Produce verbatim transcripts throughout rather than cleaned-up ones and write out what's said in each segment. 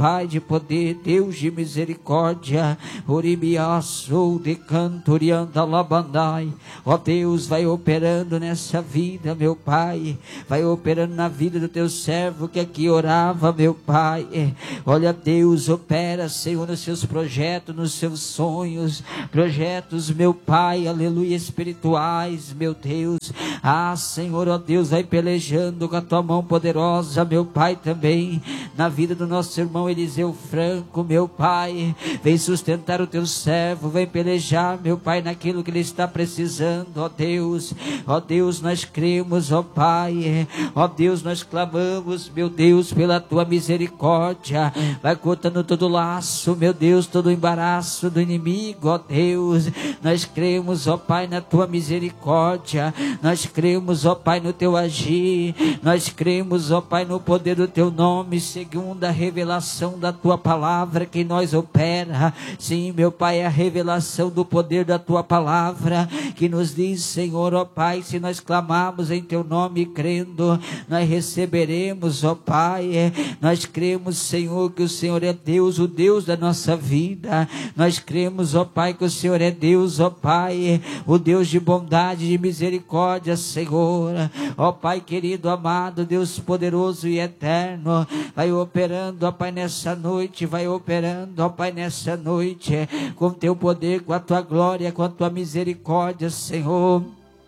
Pai de poder, Deus de misericórdia. Oribiaçou de cantorianda labandai. Ó Deus, vai operando nessa vida, meu Pai. Vai operando na vida do teu servo que aqui orava, meu Pai. Olha, Deus, opera, Senhor, nos seus projetos, nos seus sonhos, projetos, meu Pai, aleluia, espirituais, meu Deus. Ah, Senhor, ó Deus, vai pelejando com a tua mão poderosa, meu Pai, também na vida do nosso irmão Eliseu Franco, meu Pai. Vem sustentar o teu servo, vem pelejar, meu Pai, naquilo que ele está precisando, ó Deus. Ó Deus, nós cremos, ó Pai. Ó Deus, nós clamamos, meu Deus, pela tua misericórdia. Vai cortando todo laço, meu Deus, todo embaraço do inimigo, ó Deus. Nós cremos, ó Pai, na tua misericórdia. Nós cremos, ó Pai, no teu agir. Nós cremos, ó Pai, no poder do teu nome, segundo a revelação da tua palavra que nós opera. Sim, meu Pai, é a revelação do poder da tua palavra que nos diz, Senhor, ó Pai, se nós clamarmos em teu nome crendo, nós receberemos, ó Pai. Nós cremos, Senhor, que o Senhor é Deus, o Deus da nossa vida. Nós cremos, ó Pai, que o Senhor é Deus, ó Pai, o Deus de bondade, de misericórdia, Senhor. Ó Pai querido, amado, Deus poderoso e eterno, vai operando, ó Pai, nessa noite, vai operando, ó Pai, nessa noite, com teu poder, com a tua glória, com a tua misericórdia, Senhor.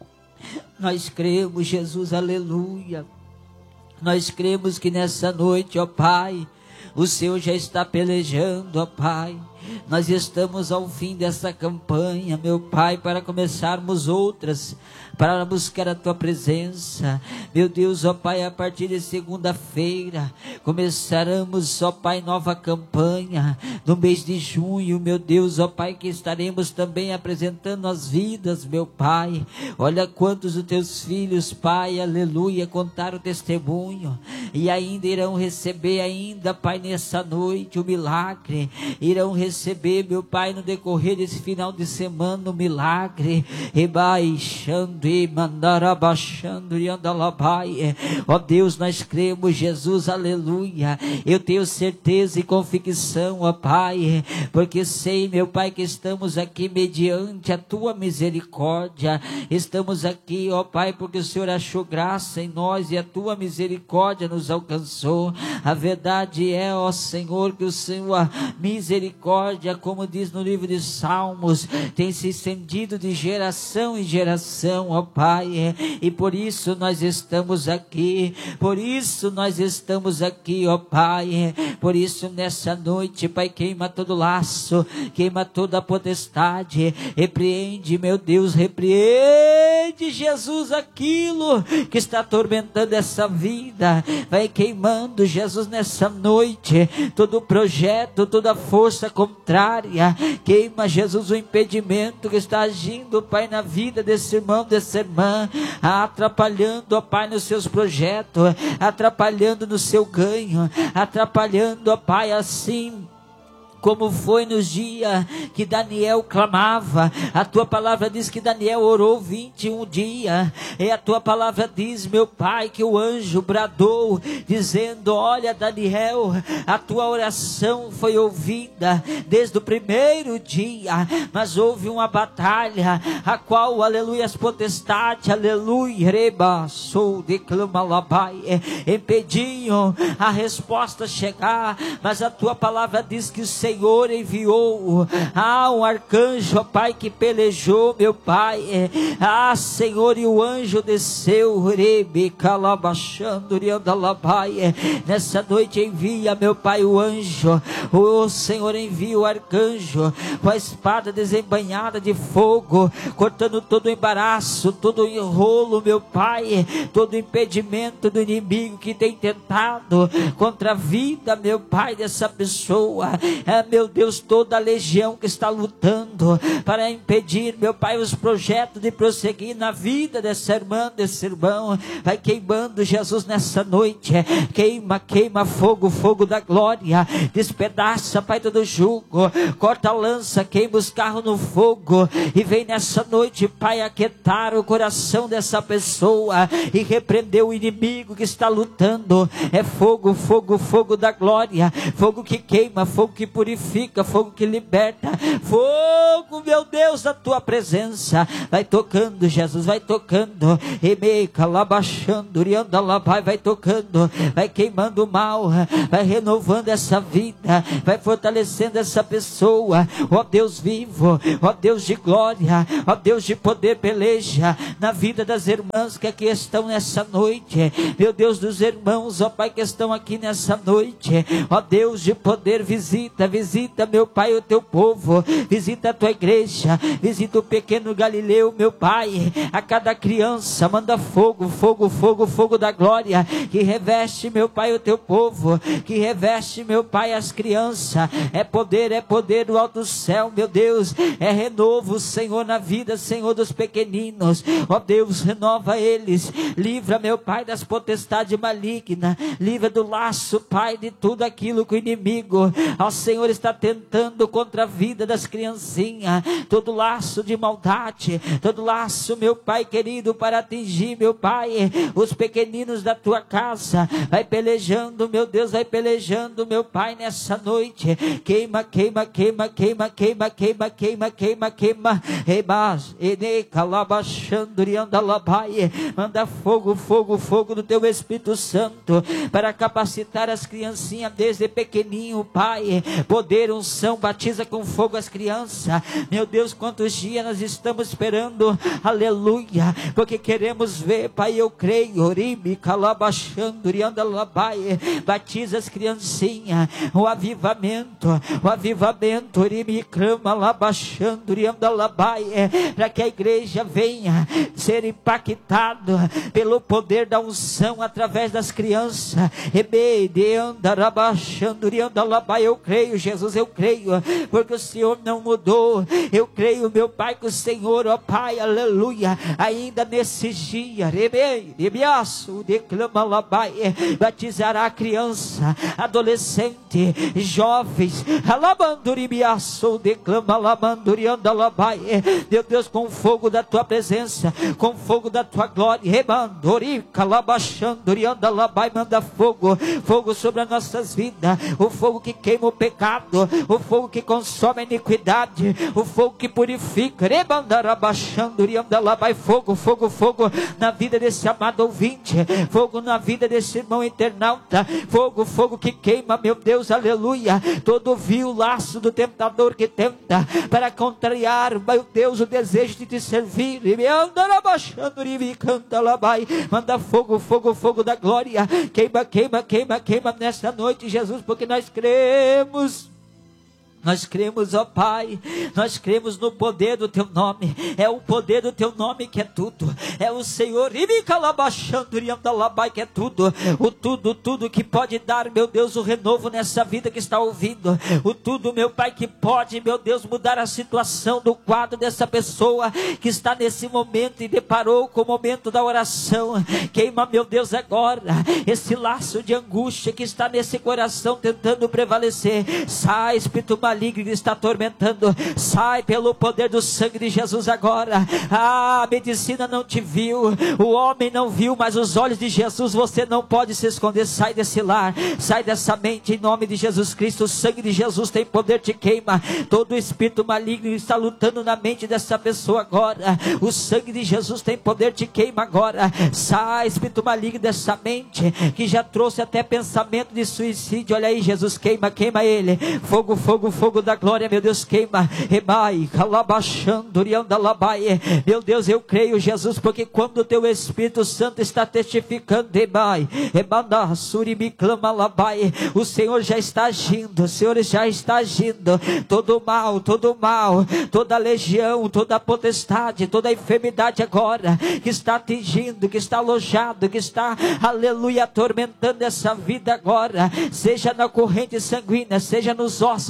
Nós cremos, Jesus, aleluia. Nós cremos que nessa noite, ó Pai, o Senhor já está pelejando, ó Pai. Nós estamos ao fim dessa campanha, meu Pai, para começarmos outras, para buscar a tua presença, meu Deus, ó Pai. A partir de segunda-feira começaremos, ó Pai, nova campanha no mês de junho, meu Deus, ó Pai, que estaremos também apresentando as vidas, meu Pai. Olha quantos dos teus filhos, Pai, aleluia, contaram o testemunho e ainda irão receber ainda, Pai, nessa noite o milagre, irão receber, meu Pai, no decorrer desse final de semana o milagre. Rebaixando e mandarabaixando e andalabai. Ó Deus, nós cremos, Jesus, aleluia. Eu tenho certeza e convicção, ó Pai, porque sei, meu Pai, que estamos aqui mediante a tua misericórdia. Estamos aqui, ó Pai, porque o Senhor achou graça em nós e a tua misericórdia nos alcançou. A verdade é, ó Senhor, que o Senhor, a misericórdia, como diz no livro de Salmos, tem se estendido de geração em geração, ó Pai, e por isso nós estamos aqui, por isso nós estamos aqui, ó Pai. Por isso nessa noite, Pai, queima todo laço, queima toda a potestade, repreende, meu Deus, repreende, Jesus, aquilo que está atormentando essa vida. Vai queimando, Jesus, nessa noite, todo projeto, toda força contrária. Queima, Jesus, o impedimento que está agindo, Pai, na vida desse irmão, dessa irmã, atrapalhando, ó Pai, nos seus projetos, atrapalhando no seu ganho, atrapalhando, ó Pai, assim como foi nos dias que Daniel clamava. A tua palavra diz que Daniel orou vinte e um dias, e a tua palavra diz, meu Pai, que o anjo bradou, dizendo, olha Daniel, a tua oração foi ouvida desde o primeiro dia, mas houve uma batalha, a qual, aleluia, as potestades, aleluia, reba, sou declama labai, impediam a resposta chegar, mas a tua palavra diz que o Senhor Senhor enviou ah, um arcanjo, ó Pai, que pelejou, meu Pai. Ah, Senhor, e o anjo desceu. Nessa noite envia, meu Pai, o anjo. O Senhor envia o arcanjo com a espada desembainhada de fogo, cortando todo o embaraço, todo o enrolo, meu Pai, todo o impedimento do inimigo que tem tentado contra a vida, meu Pai, dessa pessoa. É, meu Deus, toda a legião que está lutando para impedir, meu Pai, os projetos de prosseguir na vida dessa irmã, desse irmão, vai queimando, Jesus, nessa noite, queima, queima, fogo, fogo da glória, despedaça, Pai, todo jugo, corta a lança, queima os carros no fogo, e vem nessa noite, Pai, aquietar o coração dessa pessoa, e repreender o inimigo que está lutando. É fogo, fogo, fogo da glória, fogo que queima, fogo que purifica, fogo que liberta, fogo, meu Deus, da tua presença, vai tocando, Jesus, vai tocando, emeca, labaxando, urianda, labai, vai tocando, vai queimando o mal, vai renovando essa vida, vai fortalecendo essa pessoa, ó Deus vivo, ó Deus de glória, ó Deus de poder, peleja na vida das irmãs que aqui estão nessa noite, meu Deus, dos irmãos, ó Pai, que estão aqui nessa noite, ó Deus de poder, visita, visita, meu Pai, o teu povo, visita a tua igreja, visita o pequeno Galileu, meu Pai, a cada criança, manda fogo, fogo, fogo, fogo da glória, que reveste, meu Pai, o teu povo, que reveste, meu Pai, as crianças, é poder, é poder do alto céu, meu Deus, é renovo, Senhor, na vida, Senhor, dos pequeninos, ó Deus, renova eles, livra, meu Pai, das potestades malignas, livra do laço, Pai, de tudo aquilo que o inimigo, ó Senhor, está tentando contra a vida das criancinhas, todo laço de maldade, todo laço, meu Pai querido, para atingir, meu Pai, os pequeninos da tua casa, vai pelejando, meu Deus, vai pelejando, meu Pai, nessa noite, queima, queima, queima, queima, queima, queima, queima, queima, queima, rebas, ene, calabachandurianda, labai, manda fogo, fogo, fogo do teu Espírito Santo, para capacitar as criancinhas desde pequenininho, Pai, poder, unção, batiza com fogo as crianças, meu Deus, quantos dias nós estamos esperando, aleluia, porque queremos ver, Pai, eu creio, orime, calabachandurianda, labai, batiza as criancinhas, o avivamento, o avivamento, orime, clama, labachandurianda, labai, para que a igreja venha ser impactado pelo poder da unção através das crianças. Eu creio, Jesus, eu creio, porque o Senhor não mudou. Eu creio, meu Pai, que o Senhor, ó Pai, aleluia, ainda nesses dias, declama labai, batizará a criança, adolescente, jovens, alabanduribiaço, declama labandurianda labai, meu Deus, com o fogo da tua presença, com o fogo da tua glória, rebandori, calabachandurianda labai, manda fogo, fogo sobre as nossas vidas, o fogo que queima o pecado, o fogo que consome a iniquidade, o fogo que purifica, rebandarabachandurianda labai, fogo, fogo, fogo na vida desse amado ouvinte, fogo na vida desse irmão internauta, fogo, fogo que queima, meu Deus, aleluia, todo vil laço do tentador que tenta para contrariar, meu Deus, o desejo de te servir, manda fogo, fogo, fogo da glória, queima, queima, queima, queima nesta noite, Jesus, porque nós cremos. Nós cremos, ó Pai, nós cremos no poder do Teu nome, é o poder do Teu nome que é tudo, é o Senhor, que é tudo, o tudo, tudo que pode dar, meu Deus, o renovo nessa vida que está ouvindo, o tudo, meu Pai, que pode, meu Deus, mudar a situação do quadro dessa pessoa que está nesse momento e deparou com o momento da oração, queima, meu Deus, agora, esse laço de angústia que está nesse coração tentando prevalecer, sai, Espírito maligno que está atormentando, sai pelo poder do sangue de Jesus agora. Ah, a medicina não te viu, o homem não viu, mas os olhos de Jesus, você não pode se esconder. Sai desse lar, sai dessa mente em nome de Jesus Cristo. O sangue de Jesus tem poder, te queima. Todo espírito maligno está lutando na mente dessa pessoa agora, o sangue de Jesus tem poder, te queima agora. Sai, espírito maligno dessa mente que já trouxe até pensamento de suicídio. Olha aí, Jesus, queima, queima ele. Fogo, fogo, fogo da glória, meu Deus, queima. Ebai, calabachandurianda labai. Meu Deus, eu creio, Jesus, porque quando o teu Espírito Santo está testificando, Ebai, ebanda, surimi, clama labai, o Senhor já está agindo, o Senhor já está agindo. Todo mal, todo mal, toda legião, toda potestade, toda enfermidade agora, que está atingindo, que está alojado, que está, aleluia, atormentando essa vida agora, seja na corrente sanguínea, seja nos ossos, seja na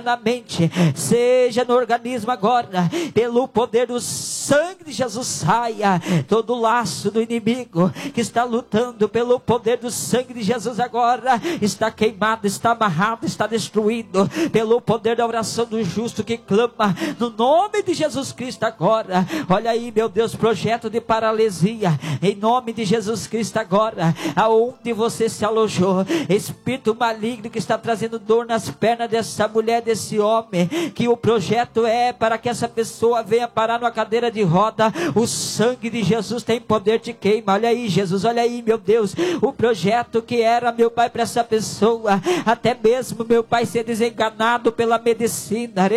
na mente, seja no organismo agora, pelo poder do sangue de Jesus, saia todo laço do inimigo que está lutando, pelo poder do sangue de Jesus agora, está queimado, está amarrado, está destruído, pelo poder da oração do justo que clama, no nome de Jesus Cristo agora. Olha aí, meu Deus, projeto de paralisia, em nome de Jesus Cristo agora, aonde você se alojou, espírito maligno que está trazendo dor nas pernas dessa mulher, desse homem, que o projeto é para que essa pessoa venha parar numa cadeira de roda, o sangue de Jesus tem poder, te queima. Olha aí, Jesus, olha aí, meu Deus, o projeto que era, meu Pai, para essa pessoa, até mesmo, meu Pai, ser desenganado pela medicina,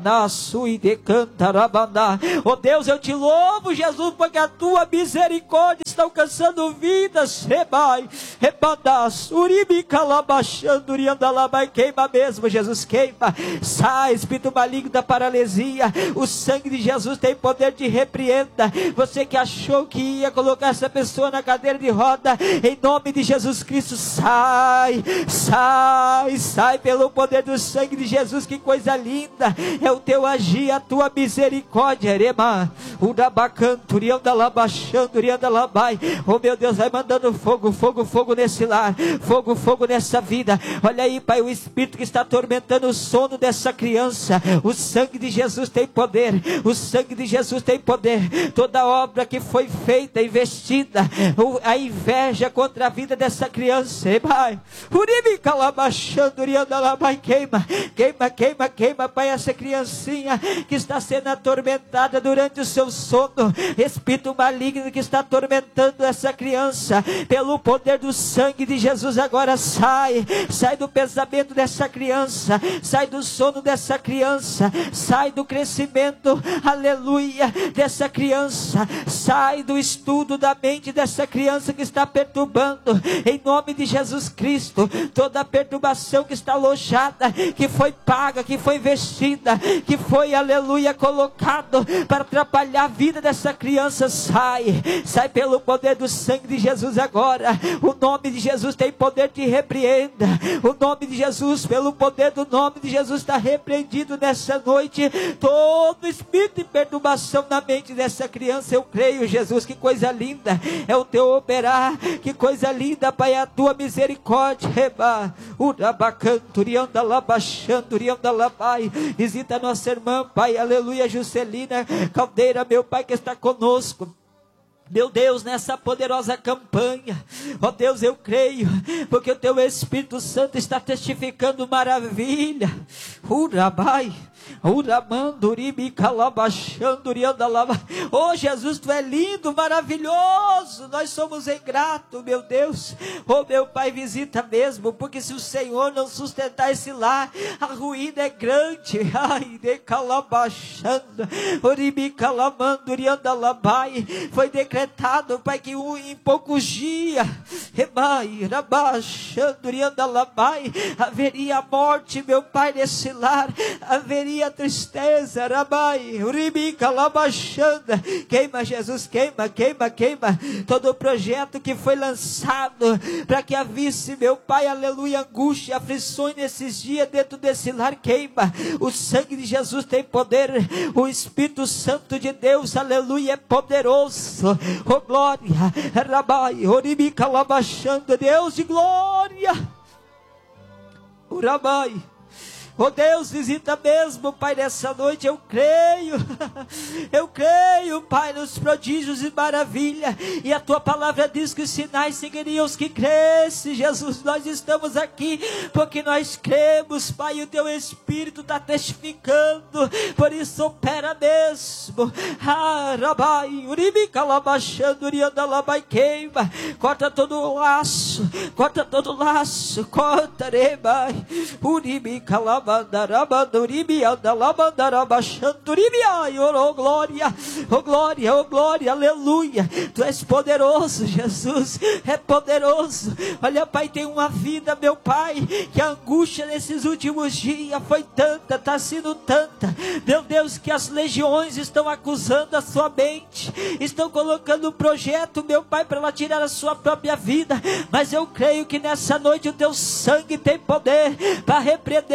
oh Deus, eu te louvo, Jesus, porque a tua misericórdia está alcançando vidas, rebai, rebadas, uribi calabachando, uriandalabai, queima mesmo, Jesus, queima, sai, espírito maligno da paralisia, o sangue de Jesus tem poder, de repreenda, você que achou que ia colocar essa pessoa na cadeira de roda, em nome de Jesus Cristo, sai, sai, sai, pelo poder do sangue de Jesus, que coisa linda, é o teu agir, a tua misericórdia, erema, urabacanto, uriandalabachando, uriandalabai, oh meu Deus, vai mandando fogo, fogo, fogo nesse lar, fogo, fogo nessa vida, olha aí, Pai, o espírito que está atormentando o sono dessa criança, o sangue de Jesus tem poder, o sangue de Jesus tem poder, toda obra que foi feita, investida, a inveja contra a vida dessa criança, Pai, uribi calabachando, uriandalabai, queima, queima, queima, queima, Pai, essa criancinha que está sendo atormentada durante o seu sono, espírito maligno que está atormentando essa criança, pelo poder do sangue de Jesus agora sai, sai do pensamento dessa criança, sai do sono dessa criança, sai do crescimento, aleluia, dessa criança, sai do estudo da mente dessa criança que está perturbando, em nome de Jesus Cristo, toda a perturbação que está alojada, que foi paga, que foi investida, que foi, aleluia, colocado para atrapalhar a vida dessa criança, sai, sai pelo poder do sangue de Jesus agora, o nome de Jesus tem poder, te repreenda, o nome de Jesus, pelo poder do nome de Jesus, está repreendido nessa noite, todo espírito de perturbação na mente dessa criança, eu creio, Jesus, que coisa linda, é o teu operar, que coisa linda, Pai, a tua misericórdia, reba, urabacanto, uriandalabachando, uriandalabai, visita nossa irmã, Pai, aleluia, Juscelina Caldeira, meu Pai, que está conosco, meu Deus, nessa poderosa campanha, ó Deus, eu creio, porque o teu Espírito Santo está testificando maravilha, urabai, uramanduribi calabachanduriandalaba, oh Jesus, tu é lindo, maravilhoso, nós somos ingratos, meu Deus, oh meu Pai, visita mesmo, porque se o Senhor não sustentar esse lar, a ruína é grande, ai, de calabachando, uribi calamanduriandalabai, foi decretado, Pai, que em poucos dias, rebai, rabachanduriandalabai, haveria morte, meu Pai, nesse lar, haveria tristeza, rabai, uribica, labachanda, queima Jesus, queima, queima, queima, todo o projeto que foi lançado, para que havisse, meu Pai, aleluia, angústia, aflições nesses dias, dentro desse lar, queima, o sangue de Jesus tem poder, o Espírito Santo de Deus, aleluia, é poderoso, oh glória, rabai, uribica, labachanda, Deus de glória, urabai, oh Deus, visita mesmo, Pai, nessa noite, eu creio, eu creio, Pai, nos prodígios e maravilha, e a tua palavra diz que os sinais seguiriam os que crescem, Jesus, nós estamos aqui, porque nós cremos, Pai, e o teu Espírito está testificando, por isso opera mesmo, ah, rabai, uribi calabachando, uriandalabai, queima, corta todo o laço, corta todo o laço, corta, rebai, uribi calabachando, oh glória, oh glória, oh glória, aleluia, tu és poderoso, Jesus, é poderoso, olha Pai, tem uma vida, meu Pai, que a angústia nesses últimos dias foi tanta, está sendo tanta, meu Deus, que as legiões estão acusando a sua mente, estão colocando um projeto, meu Pai, para ela tirar a sua própria vida, mas eu creio que nessa noite o teu sangue tem poder para repreender esses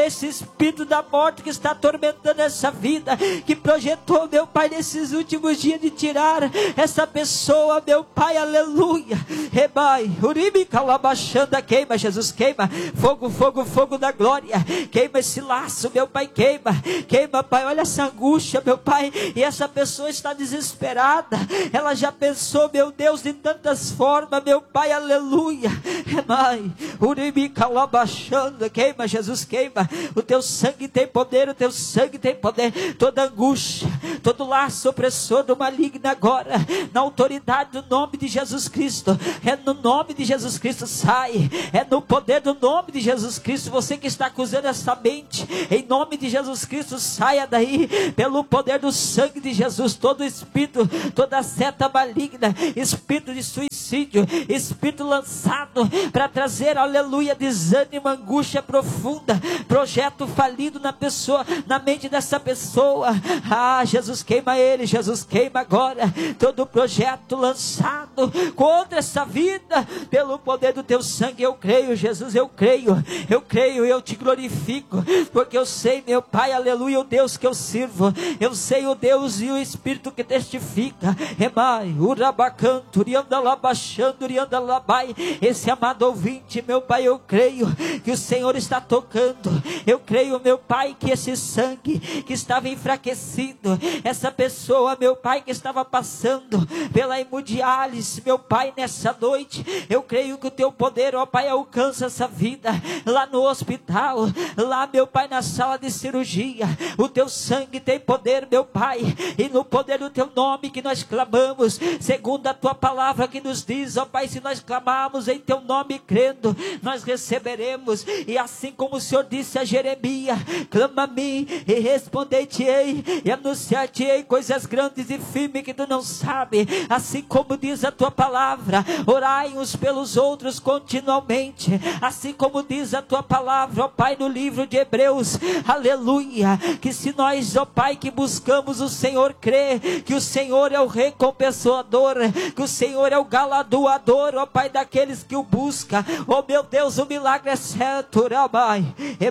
espírito da morte que está atormentando essa vida, que projetou, meu Pai, nesses últimos dias de tirar essa pessoa, meu Pai, aleluia. Rebai, uribi calabachanda, queima, Jesus, queima, fogo, fogo, fogo da glória, queima esse laço, meu Pai, queima, queima, Pai, olha essa angústia, meu Pai, e essa pessoa está desesperada, ela já pensou, meu Deus, de tantas formas, meu Pai, aleluia. Rebai, uribi calabachanda, queima, Jesus, queima, o teu sangue tem poder, o teu sangue tem poder, toda angústia, todo laço opressor do maligno agora, na autoridade do nome de Jesus Cristo, é no nome de Jesus Cristo, sai, é no poder do nome de Jesus Cristo. Você que está acusando essa mente, em nome de Jesus Cristo, saia daí, pelo poder do sangue de Jesus, todo espírito, toda seta maligna, espírito de suicídio, espírito lançado para trazer, aleluia, desânimo, angústia profunda, projeto falido na pessoa, na mente dessa pessoa, ah, Jesus, queima ele, Jesus, queima agora, todo projeto lançado contra essa vida, pelo poder do teu sangue. Eu creio, Jesus, eu creio, eu creio, eu te glorifico, porque eu sei, meu Pai, aleluia, o Deus que eu sirvo, eu sei o Deus e o Espírito que testifica. Remai, urabacanto, uriandalabachando, uriandalabai. Esse amado ouvinte, meu Pai, eu creio que o Senhor está tocando, eu creio, meu Pai, que esse sangue que estava enfraquecido, essa pessoa, meu Pai, que estava passando pela hemodiálise, meu Pai, nessa noite, eu creio que o teu poder, ó Pai, alcança essa vida, lá no hospital, lá, meu Pai, na sala de cirurgia, o teu sangue tem poder, meu Pai, e no poder do teu nome que nós clamamos, segundo a tua palavra que nos diz, ó Pai, se nós clamarmos em teu nome crendo, nós receberemos, e assim como o Senhor disse a Jeremias, clama a mim e responder-te-ei, e anunciar-te-ei coisas grandes e firmes que tu não sabes, assim como diz a tua palavra, orai uns pelos outros continuamente, assim como diz a tua palavra, ó Pai, no livro de Hebreus, aleluia, que se nós, ó Pai, que buscamos o Senhor, crê que o Senhor é o recompensador, que o Senhor é o galardoador, ó Pai, daqueles que o buscam. Oh meu Deus, o milagre é certo, Rabai,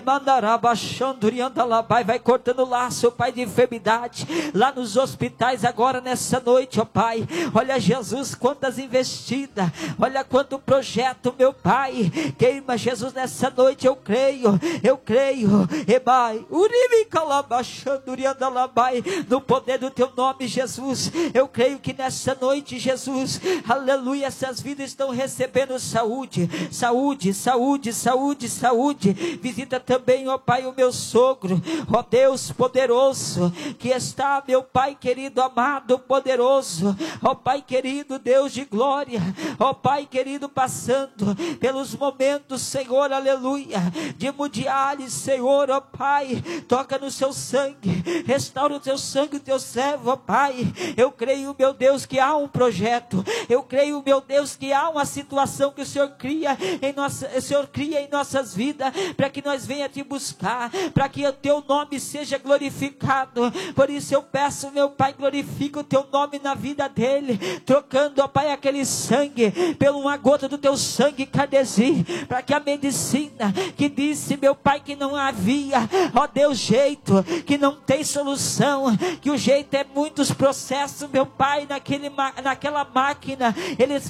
Emandarabachanduriandalabai, vai cortando laço, Pai, de enfermidade, lá nos hospitais agora nessa noite, ó Pai, olha Jesus, quantas investidas, olha quanto projeto, meu Pai, queima Jesus nessa noite, eu creio, eu creio, Ebai, Uribi calabachanduriandalabai, no poder do teu nome, Jesus, eu creio que nessa noite, Jesus, aleluia, essas vidas estão recebendo saúde, saúde, saúde, saúde, saúde, visita também, ó Pai, o meu sogro, ó Deus poderoso, que está, meu Pai querido, amado, poderoso, ó Pai querido, Deus de glória, ó Pai querido, passando pelos momentos, Senhor, aleluia, de hemodiálise, Senhor, ó Pai, toca no seu sangue, restaura o teu sangue, o teu servo, ó Pai, eu creio, meu Deus, que há um projeto, eu creio, meu Deus, que há uma situação que o Senhor cria em nossa, o Senhor cria em nossas vidas, para que nós venha te buscar, para que o teu nome seja glorificado. Por isso eu peço, meu Pai, glorifica o teu nome na vida dele, trocando, ó Pai, aquele sangue pela uma gota do teu sangue cardesi, para que a medicina que disse, meu Pai, que não havia, ó Deus, jeito, que não tem solução, que o jeito é muitos processos, meu Pai, naquele, naquela máquina, ele